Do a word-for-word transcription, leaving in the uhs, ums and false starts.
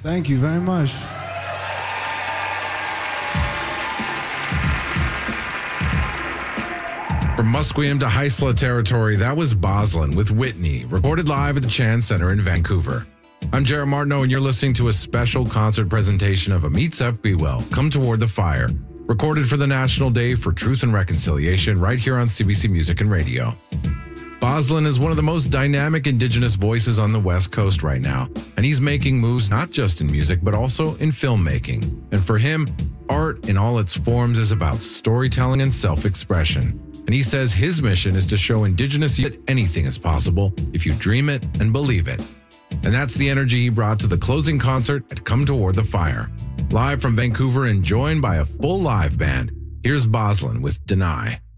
Thank you very much. From Musqueam to Haisla territory, that was Boslin with Whitney, recorded live at the Chan Center in Vancouver. I'm Jared Martineau, and you're listening to a special concert presentation of Amit Sepkiwel, Come Toward the Fire, recorded for the National Day for Truth and Reconciliation right here on C B C Music and Radio. Boslin is one of the most dynamic Indigenous voices on the West Coast right now, and he's making moves not just in music, but also in filmmaking. And for him, art in all its forms is about storytelling and self-expression. And he says his mission is to show Indigenous youth that anything is possible if you dream it and believe it. And that's the energy he brought to the closing concert at Come Toward the Fire. Live from Vancouver and joined by a full live band, here's Boslin with Deny.